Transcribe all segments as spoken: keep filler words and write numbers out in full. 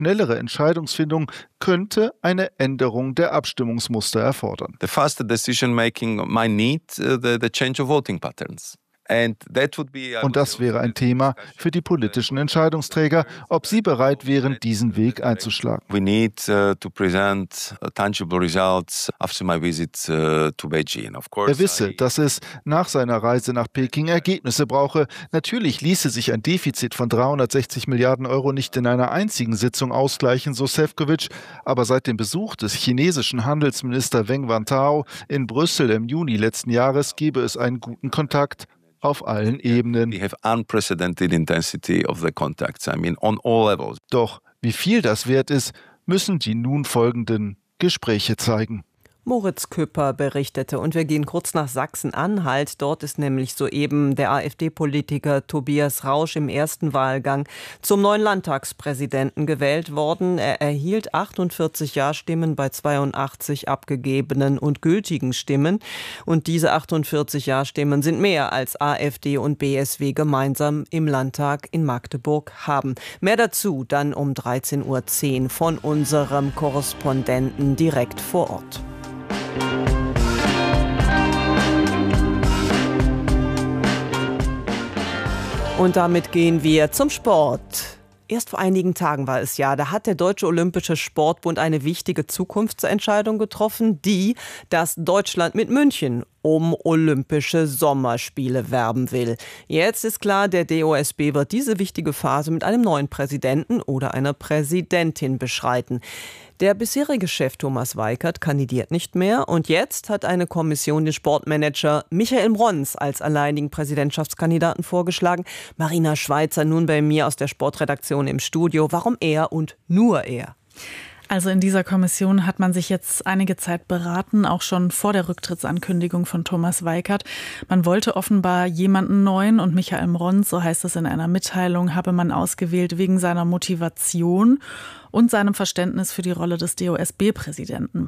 Schnellere Entscheidungsfindung könnte eine Änderung der Abstimmungsmuster erfordern. The faster decision making might need uh, the, the change of voting patterns. Und das wäre ein Thema für die politischen Entscheidungsträger, ob sie bereit wären, diesen Weg einzuschlagen. We need uh, to present uh, tangible results after my visit uh, to Beijing. Of course, er wisse, dass es nach seiner Reise nach Peking Ergebnisse brauche. Natürlich ließe sich ein Defizit von dreihundertsechzig Milliarden Euro nicht in einer einzigen Sitzung ausgleichen, so Šefčovič. Aber seit dem Besuch des chinesischen Handelsministers Wang Wentao in Brüssel im Juni letzten Jahres gebe es einen guten Kontakt auf allen Ebenen. We have unprecedented intensity of the contacts. I mean, on all levels. Doch wie viel das wert ist, müssen die nun folgenden Gespräche zeigen. Moritz Küpper berichtete und wir gehen kurz nach Sachsen-Anhalt. Dort ist nämlich soeben der AfD-Politiker Tobias Rausch im ersten Wahlgang zum neuen Landtagspräsidenten gewählt worden. Er erhielt achtundvierzig Ja-Stimmen bei zweiundachtzig abgegebenen und gültigen Stimmen. Und diese achtundvierzig Ja-Stimmen sind mehr als AfD und B S W gemeinsam im Landtag in Magdeburg haben. Mehr dazu dann um dreizehn Uhr zehn von unserem Korrespondenten direkt vor Ort. Und damit gehen wir zum Sport. Erst vor einigen Tagen war es ja, da hat der Deutsche Olympische Sportbund eine wichtige Zukunftsentscheidung getroffen, die, dass Deutschland mit München um Olympische Sommerspiele werben will. Jetzt ist klar, der D O S B wird diese wichtige Phase mit einem neuen Präsidenten oder einer Präsidentin beschreiten. Der bisherige Chef Thomas Weikert kandidiert nicht mehr und jetzt hat eine Kommission den Sportmanager Michael Mrons als alleinigen Präsidentschaftskandidaten vorgeschlagen. Marina Schweizer nun bei mir aus der Sportredaktion im Studio. Warum er und nur er? Also in dieser Kommission hat man sich jetzt einige Zeit beraten, auch schon vor der Rücktrittsankündigung von Thomas Weikert. Man wollte offenbar jemanden neuen und Michael Mrons, so heißt es in einer Mitteilung, habe man ausgewählt wegen seiner Motivation und seinem Verständnis für die Rolle des D O S B-Präsidenten.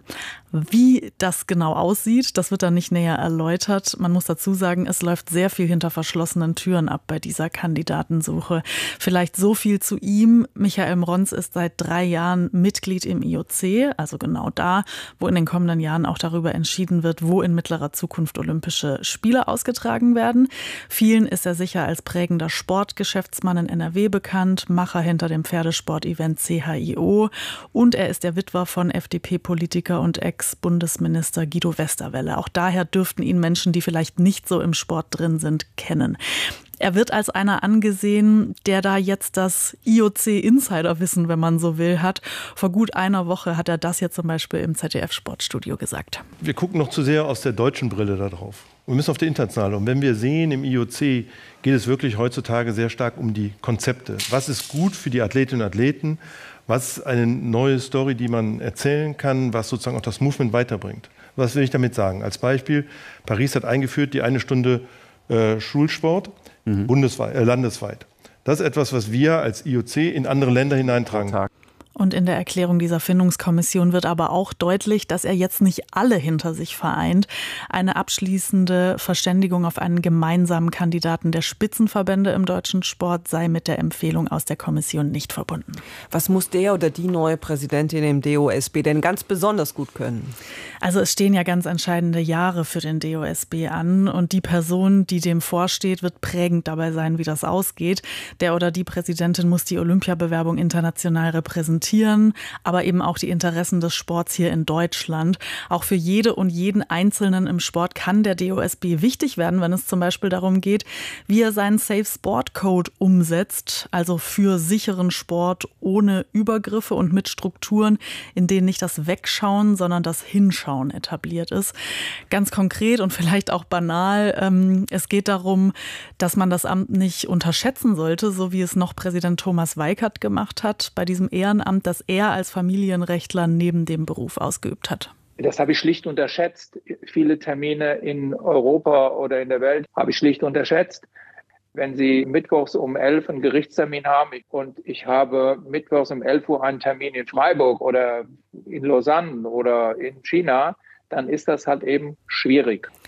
Wie das genau aussieht, das wird dann nicht näher erläutert. Man muss dazu sagen, es läuft sehr viel hinter verschlossenen Türen ab bei dieser Kandidatensuche. Vielleicht so viel zu ihm. Michael Mrons ist seit drei Jahren Mitglied im I O C, also genau da, wo in den kommenden Jahren auch darüber entschieden wird, wo in mittlerer Zukunft Olympische Spiele ausgetragen werden. Vielen ist er sicher als prägender Sportgeschäftsmann in N R W bekannt, Macher hinter dem Pferdesport-Event C H I O und er ist der Witwer von F D P-Politiker und Ex-Bundesminister Guido Westerwelle. Auch daher dürften ihn Menschen, die vielleicht nicht so im Sport drin sind, kennen. Er wird als einer angesehen, der da jetzt das I O C-Insiderwissen, wenn man so will, hat. Vor gut einer Woche hat er das jetzt zum Beispiel im Z D F-Sportstudio gesagt. Wir gucken noch zu sehr aus der deutschen Brille da drauf. Wir müssen auf die internationale. Und wenn wir sehen, im I O C geht es wirklich heutzutage sehr stark um die Konzepte. Was ist gut für die Athletinnen und Athleten? Was ist eine neue Story, die man erzählen kann, was sozusagen auch das Movement weiterbringt? Was will ich damit sagen? Als Beispiel, Paris hat eingeführt die eine Stunde äh, Schulsport mhm. bundesweit, äh, landesweit. Das ist etwas, was wir als I O C in andere Länder hineintragen. Und in der Erklärung dieser Findungskommission wird aber auch deutlich, dass er jetzt nicht alle hinter sich vereint. Eine abschließende Verständigung auf einen gemeinsamen Kandidaten der Spitzenverbände im deutschen Sport sei mit der Empfehlung aus der Kommission nicht verbunden. Was muss der oder die neue Präsidentin im D O S B denn ganz besonders gut können? Also es stehen ja ganz entscheidende Jahre für den D O S B an und die Person, die dem vorsteht, wird prägend dabei sein, wie das ausgeht. Der oder die Präsidentin muss die Olympiabewerbung international repräsentieren, aber eben auch die Interessen des Sports hier in Deutschland. Auch für jede und jeden Einzelnen im Sport kann der D O S B wichtig werden, wenn es zum Beispiel darum geht, wie er seinen Safe Sport Code umsetzt, also für sicheren Sport ohne Übergriffe und mit Strukturen, in denen nicht das Wegschauen, sondern das Hinschauen etabliert ist. Ganz konkret und vielleicht auch banal, ähm, es geht darum, dass man das Amt nicht unterschätzen sollte, so wie es noch Präsident Thomas Weikert gemacht hat, bei diesem Ehrenamt, das er als Familienrechtler neben dem Beruf ausgeübt hat. Das habe ich schlicht unterschätzt. Viele Termine in Europa oder in der Welt habe ich schlicht unterschätzt. Wenn Sie mittwochs um elf einen Gerichtstermin haben und ich habe mittwochs um elf Uhr einen Termin in Freiburg oder in Lausanne oder in China, dann ist das halt eben schwierig.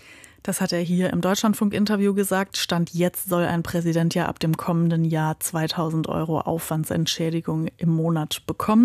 Das hat er hier im Deutschlandfunk-Interview gesagt. Stand jetzt soll ein Präsident ja ab dem kommenden Jahr zweitausend Euro Aufwandsentschädigung im Monat bekommen.